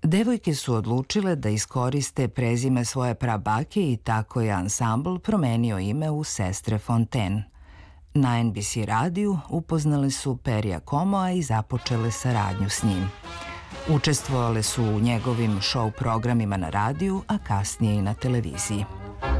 Devojke su odlučile da iskoriste prezime svoje prabake i tako je ansambl promenio ime u Sestre Fontaine. Na NBC radiju upoznale su Perija Comoa i započele saradnju s njim. Učestvovale su u njegovim show programima na radiju, a kasnije i na televiziji.